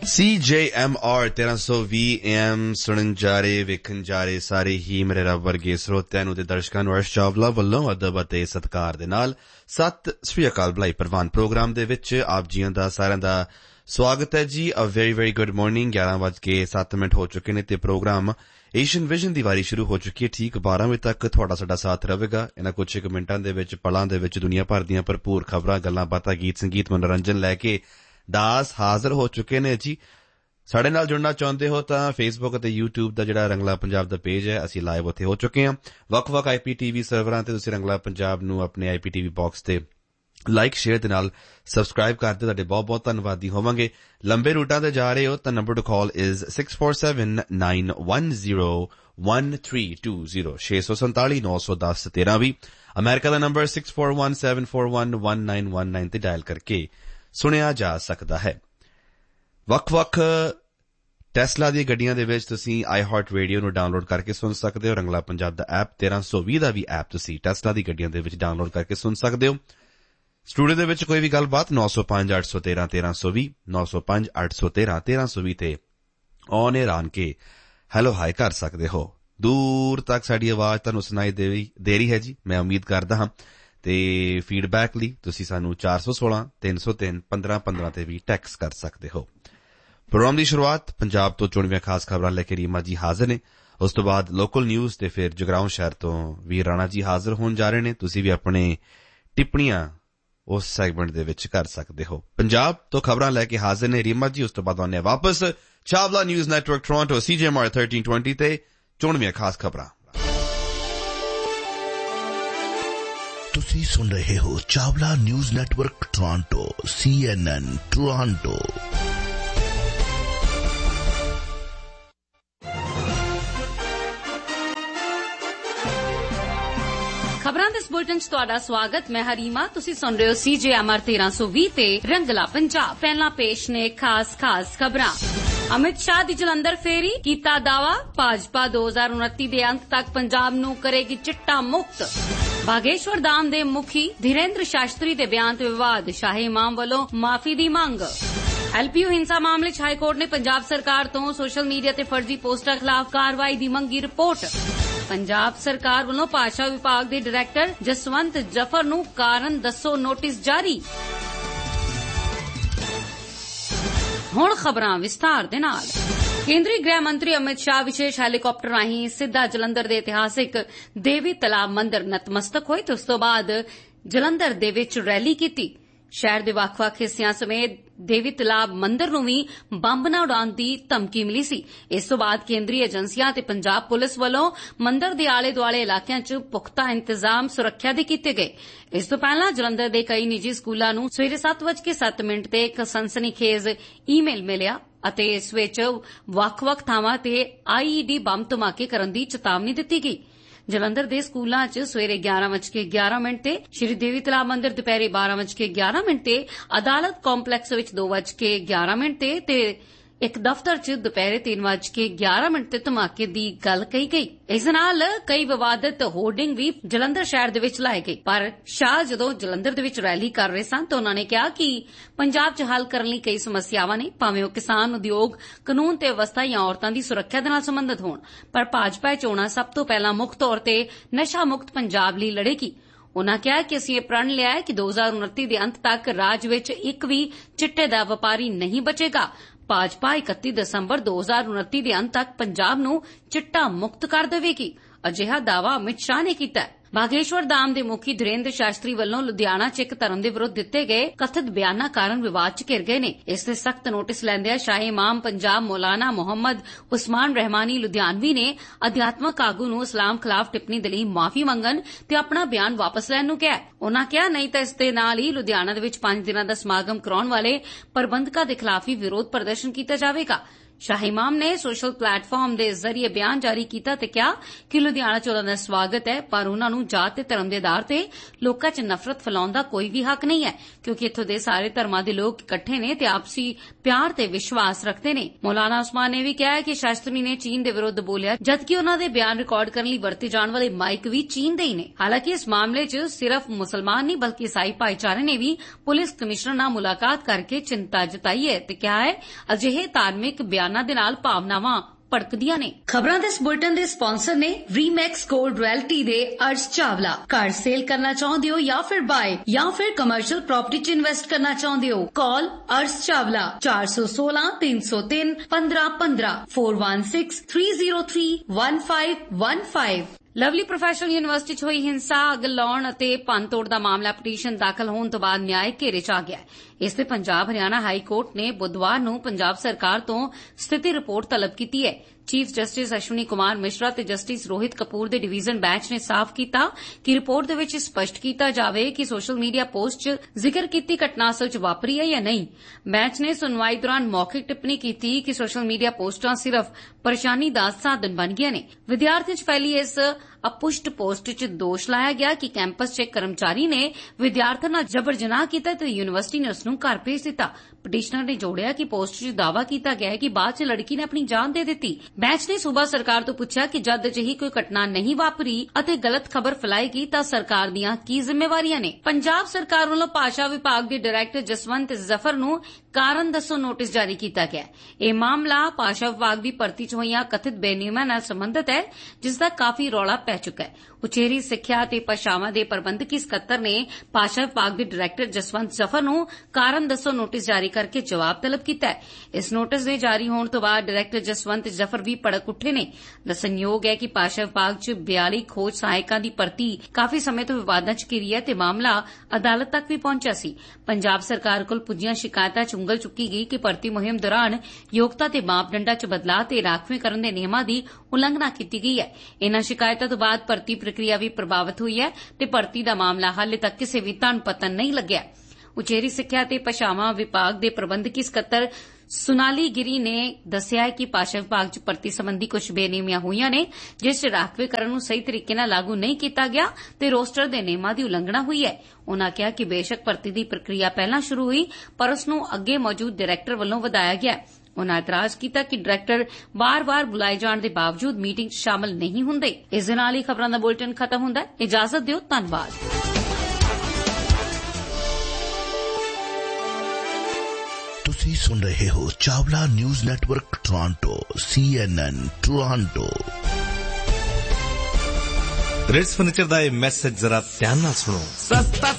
CJMR 1320 AM ਸੁਣਨ ਜਾ ਰਹੇ ਵੇਖਣ ਜਾ ਰਹੇ ਸਾਰੇ ਹੀ ਮੇਰੇ ਰੱਬ ਵਰਗੇ ਸਰੋਤਿਆਂ ਨੂੰ ਤੇ ਦਰਸ਼ਕਾਂ ਨੂੰ ਅਰਸ਼ ਚਾਵਲਾ ਵੱਲੋਂ ਅਦਬ ਅਤੇ ਸਤਿਕਾਰ ਦੇ ਨਾਲ ਸਤਿ ਸ੍ਰੀ ਅਕਾਲ ਬੁਲਾਈ ਪ੍ਰਵਾਨ ਪ੍ਰੋਗਰਾਮ ਦੇ ਵਿੱਚ ਆਪ ਜੀਆਂ ਦਾ ਸਾਰਿਆਂ ਦਾ ਸਵਾਗਤ ਹੈ ਜੀ। A very very good morning. 11:07 ਹੋ ਚੁੱਕੇ ਨੇ ਤੇ ਪ੍ਰੋਗਰਾਮ ਏਸ਼ੀਅਨ ਵਿਜ਼ਨ ਦੀ ਵਾਰੀ ਸ਼ੁਰੂ ਹੋ ਚੁੱਕੀ ਹੈ। ਠੀਕ 12 ਵਜੇ ਤੱਕ ਤੁਹਾਡਾ ਸਾਡਾ ਸਾਥ ਰਹੇਗਾ। ਇਹਨਾਂ ਕੁਝ ਇੱਕ ਮਿੰਟਾਂ ਦੇ ਵਿੱਚ ਪਲਾਂ ਦੇ ਵਿੱਚ ਦੁਨੀਆ ਭਰ ਦੀਆਂ ਭਰਪੂਰ ਖਬਰਾਂ ਗੱਲਾਂ ਬਾਤਾਂ ਗੀਤ ਸੰਗੀਤ ਮਨੋਰੰਜਨ ਲੈ ਕੇ ਦਾਸ ਹਾਜ਼ਰ ਹੋ ਚੁੱਕੇ ਨੇ ਜੀ। ਸਾਡੇ ਨਾਲ ਜੁੜਨਾ ਚਾਹੁੰਦੇ ਹੋ ਤਾਂ ਫੇਸਬੁੱਕ ਅਤੇ ਯੂਟਿਊਬ ਦਾ ਜਿਹੜਾ ਰੰਗਲਾ ਪੰਜਾਬ ਦਾ ਪੇਜ ਹੈ ਅਸੀਂ ਲਾਈਵ ਉੱਥੇ ਹੋ ਚੁੱਕੇ ਹਾਂ। ਵੱਖ-ਵੱਖ IPTV ਸਰਵਰਾਂ ਤੇ ਤੁਸੀਂ ਰੰਗਲਾ ਪੰਜਾਬ ਨੂੰ ਆਪਣੇ IPTV ਬਾਕਸ ਤੇ ਲਾਈਕ ਸ਼ੇਅਰ ਦੇ ਨਾਲ ਸਬਸਕ੍ਰਾਈਬ ਕਰਦੇ ਤੁਹਾਡੇ ਬਹੁਤ ਬਹੁਤ ਧੰਨਵਾਦੀ ਹੋਵਾਂਗੇ। ਲੰਬੇ ਰੂਟਾਂ ਤੇ ਜਾ ਰਹੇ ਹੋ ਤਾਂ number two call is 6479101320 647-910-1320। America the number 6417411919 ਤੇ ਡਾਇਲ ਕਰਕੇ ਸੁਣਿਆ ਜਾ ਸਕਦਾ ਹੈ। ਵੱਖ-ਵੱਖ ਟੈਸਲਾ ਦੀਆਂ ਗੱਡੀਆਂ ਦੇ ਵਿੱਚ ਤੁਸੀਂ iHeart Radio ਨੂੰ ਡਾਊਨਲੋਡ ਕਰਕੇ ਸੁਣ ਸਕਦੇ ਹੋ। ਰੰਗਲਾ ਪੰਜਾਬ ਦਾ ਐਪ 1320 ਦਾ ਵੀ ਐਪ ਤੁਸੀਂ ਟੈਸਲਾ ਦੀ ਗੱਡੀਆਂ ਦੇ ਵਿੱਚ ਡਾਊਨਲੋਡ ਕਰਕੇ ਸੁਣ ਸਕਦੇ ਹੋ। ਸਟੂਡੀਓ ਦੇ ਵਿੱਚ ਕੋਈ ਵੀ ਗੱਲਬਾਤ 905-813-1320 905-813-1320 ਤੇ ਔਨ ਏਅਰ ਆਣ ਕੇ ਹੈਲੋ ਹਾਈ ਕਰ ਸਕਦੇ ਹੋ। ਦੂਰ ਤੱਕ ਸਾਡੀ ਆਵਾਜ਼ ਤੁਹਾਨੂੰ ਸੁਣਾਈ ਦੇ ਰਹੀ ਹੈ ਜੀ, ਮੈਂ ਉਮੀਦ ਕਰਦਾ ਹਾਂ। ਤੇ ਫੀਡਬੈਕ ਲਈ ਤੁਸੀਂ ਸਾਨੂੰ 416-303-1515 ਤੇ ਵੀ ਟੈਕਸ ਕਰ ਸਕਦੇ ਹੋ। ਪ੍ਰੋਗਰਾਮ ਦੀ ਸ਼ੁਰੂਆਤ ਪੰਜਾਬ ਤੋਂ ਚੁਣਵੀਆਂ ਖਾਸ ਖਬਰਾਂ ਲੈ ਕੇ ਰੀਮਾ ਜੀ ਹਾਜ਼ਰ ਨੇ। ਉਸ ਤੋਂ ਬਾਅਦ ਲੋਕਲ ਨਿਊਜ਼ ਤੇ ਫਿਰ ਜਗਰਾਉਂ ਸ਼ਹਿਰ ਤੋਂ ਵੀਰ ਰਾਣਾ ਜੀ ਹਾਜ਼ਰ ਹੋਣ ਜਾ ਰਹੇ ਨੇ। ਤੁਸੀਂ ਵੀ ਆਪਣੇ ਟਿੱਪਣੀਆਂ ਉਸ ਸੈਗਮੈਂਟ ਦੇ ਵਿੱਚ ਕਰ ਸਕਦੇ ਹੋ। ਪੰਜਾਬ ਤੋਂ ਖਬਰਾਂ ਲੈ ਕੇ ਹਾਜ਼ਰ ਨੇ ਰੀਮਾ ਜੀ। ਉਸ ਤੋਂ ਬਾਅਦ ਆਉਂਦੇ ਵਾਪਸ Chawla news network Toronto CJMR 1320 ਤੇ ਚੁਣਵੀਆਂ ਖਾਸ ਖਬਰਾਂ। ਤੁਸੀਂ ਸੁਣ ਰਹੇ ਹੋ Chawla news network Toronto CNN Toronto. ਖਬਰਾਂ ਦੇ ਇਸ ਬੁਲੇਟਿਨ 'ਚ ਤੁਹਾਡਾ ਸਵਾਗਤ। ਮੈਂ ਹਰੀਮਾ। ਤੁਸੀਂ ਸੁਣ ਰਹੇ ਹੋ CJMR 1320 ਤੇ ਰੰਗਲਾ ਪੰਜਾਬ। ਪਹਿਲਾਂ ਪੇਸ਼ ਨੇ ਖਾਸ ਖਬਰਾਂ। ਅਮਿਤ ਸ਼ਾਹ ਦੀ ਜਲੰਧਰ ਫੇਰੀ, ਕੀਤਾ ਦਾਵਾ ਭਾਜਪਾ 2029 ਦੇ ਅੰਤ ਤੱਕ ਪੰਜਾਬ ਨੂੰ ਕਰੇਗੀ ਚਿੱਟਾ ਮੁਕਤ। ਬਾਗੇਸ਼ਵਰ ਧਾਮ ਦੇ ਮੁਖੀ ਧੀਰੇਂਦਰ ਸ਼ਾਸਤਰੀ ਦੇ ਬਿਆਨ ਤੇ ਵਿਵਾਦ, ਸ਼ਾਹੀ ਇਮਾਮ ਵੱਲੋਂ ਮਾਫੀ ਦੀ ਮੰਗ। LPU ਹਿੰਸਾ ਮਾਮਲੇ 'ਚ ਹਾਈਕੋਰਟ ਨੇ ਪੰਜਾਬ ਸਰਕਾਰ ਤੋਂ ਸੋਸ਼ਲ ਮੀਡੀਆ ਤੇ ਫਰਜ਼ੀ ਪੋਸਟਾਂ ਖਿਲਾਫ ਕਾਰਵਾਈ ਦੀ ਮੰਗੀ ਰਿਪੋਰਟ। ਪੰਜਾਬ ਸਰਕਾਰ ਵੱਲੋਂ ਭਾਸ਼ਾ ਵਿਭਾਗ ਦੇ ਡਾਇਰੈਕਟਰ ਜਸਵੰਤ ਜਫਰ ਨੂੰ ਕਾਰਨ ਦੱਸੋ ਨੋਟਿਸ ਜਾਰੀ। ਹੁਣ ਖਬਰਾਂ ਵਿਸਥਾਰ ਦੇ ਨਾਲ। ਕੇਂਦਰੀ ਗ੍ਰਹਿ ਮੰਤਰੀ ਅਮਿਤ ਸ਼ਾਹ ਵਿਸ਼ੇਸ਼ ਹੈਲੀਕਾਪਟਰ ਰਾਹੀਂ ਸਿੱਧਾ ਜਲੰਧਰ ਦੇ ਇਤਿਹਾਸਿਕ ਦੇਵੀ ਤਲਾਬ ਮੰਦਿਰ ਨਤਮਸਤਕ ਹੋਏ ਤੇ ਉਸ ਤੋਂ ਬਾਅਦ ਜਲੰਧਰ ਦੇ ਵਿੱਚ ਰੈਲੀ ਕੀਤੀ। ਸ਼ਹਿਰ ਦੇ ਵੱਖ-ਵੱਖ ਹਿੱਸਿਆਂ ਸਮੇਤ ਦੇਵੀ ਤਲਾਬ ਮੰਦਿਰ ਨੂੰ ਵੀ ਬੰਬ ਨਾ ਉਡਾਉਣ ਦੀ ਧਮਕੀ ਮਿਲੀ ਸੀ। ਇਸ ਤੋਂ ਬਾਅਦ ਕੇਂਦਰੀ ਏਜੰਸੀਆਂ ਤੇ ਪੰਜਾਬ ਪੁਲਿਸ ਵੱਲੋਂ ਮੰਦਿਰ ਦੇ ਆਲੇ-ਦੁਆਲੇ ਇਲਾਕਿਆਂ 'ਚ ਪੁਖਤਾ ਇੰਤਜ਼ਾਮ ਸੁਰੱਖਿਆ ਦੇ ਕੀਤੇ ਗਏ। ਇਸ ਤੋਂ ਪਹਿਲਾਂ ਜਲੰਧਰ ਦੇ ਕਈ ਨਿੱਜੀ ਸਕੂਲਾਂ ਨੂੰ ਸਵੇਰੇ 7:07 ਤੇ ਇੱਕ ਸਨਸਨੀਖੇਜ਼ ਈਮੇਲ ਮਿਲਿਆ ਅਤੇ ਇਸ ਵਿੱਚ ਵੱਖ-ਵੱਖ ਥਾਵਾਂ ਤੇ IED ਬੰਬ ਧਮਾਕੇ ਕਰਨ ਦੀ ਚੇਤਾਵਨੀ ਦਿੱਤੀ ਗਈ। ਜਲੰਧਰ ਦੇ ਸਕੂਲਾਂ 'ਚ ਸਵੇਰੇ 11:11 ਤੇ ਸ਼੍ਰੀ ਦੇਵੀ ਤਲਾਬ ਮੰਦਿਰ ਦੁਪਹਿਰੇ 12:11 ਤੇ ਅਦਾਲਤ ਕੰਪਲੈਕਸ ਵਿੱਚ 2:11 ਤੇ ਇੱਕ ਦਫ਼ਤਰ 'ਚ ਦੁਪਹਿਰੇ 3:11 ਤੇ ਧਮਾਕੇ ਦੀ ਗੱਲ ਕਹੀ ਗਈ। ਇਸ ਨਾਲ ਕਈ ਵਿਵਾਦਤ ਹੋਰਡਿੰਗ ਵੀ ਜਲੰਧਰ ਸ਼ਹਿਰ ਦੇ ਵਿੱਚ ਲਾਏ ਗਏ। ਪਰ ਸ਼ਾਹ ਜਦੋਂ ਜਲੰਧਰ ਦੇ ਵਿੱਚ ਰੈਲੀ ਕਰ ਰਹੇ ਸਨ ਤਾਂ ਉਨ੍ਹਾਂ ਨੇ ਕਿਹਾ ਕਿ ਪੰਜਾਬ 'ਚ ਹੱਲ ਕਰਨ ਲਈ ਕਈ ਸਮੱਸਿਆਵਾਂ ਨੇ, ਭਾਵੇਂ ਉਹ ਕਿਸਾਨ, ਉਦਯੋਗ, ਕਾਨੂੰਨ ਤੇ ਵਿਵਸਥਾ ਜਾਂ ਔਰਤਾਂ ਦੀ ਸੁਰੱਖਿਆ ਦੇ ਨਾਲ ਸੰਬੰਧਿਤ ਹੋਣ। ਪਰ ਭਾਜਪਾ ਚੋਣਾਂ ਸਭ ਤੋਂ ਪਹਿਲਾਂ ਮੁੱਖ ਤੌਰ ਤੇ ਨਸ਼ਾ ਮੁਕਤ ਪੰਜਾਬ ਲਈ ਲੜੇਗੀ। ਉਨ੍ਹਾਂ ਕਿਹਾ ਕਿ ਅਸੀਂ ਇਹ ਪ੍ਰਣ ਲਿਆ ਹੈ ਕਿ 2029 ਦੇ ਅੰਤ ਤੱਕ ਰਾਜ ਵਿੱਚ ਇੱਕ ਵੀ ਚਿੱਟੇ ਦਾ ਵਪਾਰੀ ਨਹੀਂ ਬਚੇਗਾ। ਭਾਜਪਾ 31 ਦਸੰਬਰ 2029 ਦੇ ਅੰਤ ਤੱਕ ਪੰਜਾਬ ਨੂੰ ਚਿੱਟਾ ਮੁਕਤ ਕਰ ਦੇਵੇਗੀ। ਅਜਿਹਾ ਦਾਅਵਾ ਅਮਿਤ ਸ਼ਾਹ ਨੇ ਕੀਤਾ ਹੈ। ਬਾਗੇਸ਼ਵਰ ਧਾਮ ਦੇ ਮੁਖੀ ਧੀਰੇਂਦਰ ਸ਼ਾਸਤਰੀ ਵੱਲੋਂ ਲੁਧਿਆਣਾ 'ਚ ਇੱਕ ਧਰਮ ਦੇ ਵਿਰੁੱਧ ਦਿੱਤੇ ਗਏ ਕਥਿਤ ਬਿਆਨਾਂ ਕਾਰਨ ਵਿਵਾਦ 'ਚ ਘਿਰ ਗਏ ਨੇ। ਇਸ ਦੇ ਸਖਤ ਨੋਟਿਸ ਲੈਂਦਿਆਂ ਸ਼ਾਹੀ ਇਮਾਮ ਪੰਜਾਬ ਮੌਲਾਨਾ ਮੁਹੰਮਦ ਉਸਮਾਨ ਰਹਿਮਾਨੀ ਲੁਧਿਆਣਵੀ ਨੇ ਅਧਿਆਤਮਕ ਆਗੂ ਨੂੰ ਇਸਲਾਮ ਖਿਲਾਫ ਟਿੱਪਣੀ ਦੇ ਲਈ ਮਾਫੀ ਮੰਗਣ ਤੇ ਆਪਣਾ ਬਿਆਨ ਵਾਪਸ ਲੈਣ ਨੂੰ ਕਿਹਾ। ਉਨ੍ਹਾਂ ਕਿਹਾ ਨਹੀਂ ਤਾਂ ਇਸ ਦੇ ਨਾਲ ਹੀ ਲੁਧਿਆਣਾ ਦੇ ਵਿੱਚ 5 ਦਿਨਾਂ ਦਾ ਸਮਾਗਮ ਕਰਾਉਣ ਵਾਲੇ ਪ੍ਰਬੰਧਕਾਂ ਦੇ ਖਿਲਾਫ ਵੀ ਵਿਰੋਧ ਪ੍ਰਦਰਸ਼ਨ ਕੀਤਾ ਜਾਵੇਗਾ। शाह इमाम ने सोशल प्लेटफॉर्म के जरिए बयान जारी किया ते कहा कि लुधियाना च उन्हां दा स्वागत है, पर उन्हां नूं जात ते धर्म के आधार ते लोकां च नफरत फैलाउण दा कोई भी हक नहीं है, क्योंकि इत्थों दे सारे धर्मां दे लोग इकट्ठे ने ते आपसी प्यार ते विश्वास रखते ने। मौलाना उस्मान ने भी कहा है कि शास्त्री ने चीन के विरुद्ध बोलिया, जबकि उन्हां दे बयान रिकॉर्ड करने लई वरते जाण वाले माइक भी चीन दे ही ने। हालांकि इस मामले च सिर्फ मुसलमान नहीं बल्कि ईसाई भाईचारे ने भी पुलिस कमिश्नर नाल मुलाकात करके चिंता जताई है ते कहा है अजिहे धार्मिक बयानां दे नाल भावनावां भड़कदियां ने। खबरां दे इस बुलेटिन दे स्पॉन्सर ने रीमैक्स गोल्ड रॉयल्टी दे अर्श चावला। कार सेल करना चाहते हो या फिर बाय या फिर कमर्शियल प्रॉपर्टी च इन्वेस्ट करना चाहते हो, कॉल अर्श चावला 416 303 1515 416 303 1515। लवली प्रोफेशनल यूनिवर्सिटी च हुई हिंसा, अग लाउण अते भन्न-तोड़ दा मामला पटीशन दाखल होने तो बाद न्याय घेरे च आ गया है। इस ते पंजाब हरियाणा हाई कोर्ट ने बुधवार नूं पंजाब सरकार तो स्थिति रिपोर्ट तलब की है। चीफ जस्टिस अश्विनी कुमार मिश्रा ते जस्टिस रोहित कपूर दे डिवीजन बैंच ने साफ किया कि रिपोर्ट दे विच स्पष्ट किया जावे कि सोशल मीडिया पोस्ट च जिक्र कीती घटना असल च वापरी है या नहीं। बैंच ने सुनवाई दौरान मौखिक टिप्पणी की कि सोशल मीडिया पोस्टां सिर्फ परेशानी दा साधन बन गया ने। विद्यार्थियों च फैली इस अपुष्ट पोस्ट च दोष लाया गया कि कैंपस च एक कर्मचारी ने विद्यार्थियों नाल जबर जनाह कीता ते यूनिवर्सिटी ने उसनूं घर भेज दिता। पटिशनर ने जोड़िया कि पोस्ट च दावा किया गया है कि बाद च लड़की ने अपनी जान दे दी। बैंच ने सूबा सरकार तो पूछा कि जद अजिही कोई घटना नहीं वापरी अते गलत खबर फैलाएगी तां सरकार दीआं की जिम्मेवारियां ने। पंजाब सरकार वालों भाषा विभाग के डायरैक्टर जसवंत जफर नूं कारण दसो नोटिस जारी किया गया। यह मामला भाषा विभाग की भर्ती च होईयां कथित बेनियमां नाल संबंधित है, जिसका काफी रौला पै चुका है। उचेरी सिक्ख्या ते भाषावां दे प्रबंधकी सकत्तर ने भाषा विभाग के डायरैक्टर जसवंत जफर नूं कारण दसो नोटिस जारी करके जवाब तलब किया है। इस नोटिस के जारी होने तो बाद डायरैक्टर जसवंत जफर भी भड़क उठे ने। दसणयोग है कि भाषा विभाग च 42 खोज सहायकां दी भर्ती काफी समय तो विवादां च घिरी है ते मामला अदालत तक भी पहुंचा सी। पंजाब सरकार कोल पुज्जियां शिकायतां च उंगल चुकी गई कि भर्ती मुहिम दौरान योग्यता ते मापदंडां च बदलाव ते राखवेंकरण दे नियमां दी उलंघना की गई है। इन्हां शिकायतां तो बाद भर्ती प्रक्रिया भी प्रभावित हुई है ते भर्ती दा मामला हाले तक किसी भी धन पतन नहीं लग्या। उचेरी सिक्ख्या ते भाषावां विभाग दे प्रबंधकी सकत्तर सुनाली गिरी ने दस्सिया है कि भाषा विभाग च भर्ती संबंधी कुछ बेनियमियां हुईयां ने, जिस च राखवेकरण नूं सही तरीके नाल लागू नहीं किया गया ते रोस्टर दे नियमां दी उलंघना हुई है। उन्हां कहा कि बेशक भर्ती दी प्रक्रिया पहलां शुरू हुई पर उस नूं अगे मौजूद डायरैक्टर वल्लों वधाया गया। उन्हां इतराज किया कि डायरैक्टर बार-बार बुलाए जाने के बावजूद मीटिंग च शामिल नहीं हुंदे। इस दे नाल ही खबरां दा बुलेटिन खत्म हुंदा है। इजाजत दिओ, धन्नवाद। तुसी सुन रहे हो Chawla news network Toronto CNN Toronto. Reds furniture दा मैसेज जरा ध्यान नाल सुनो। सस्ता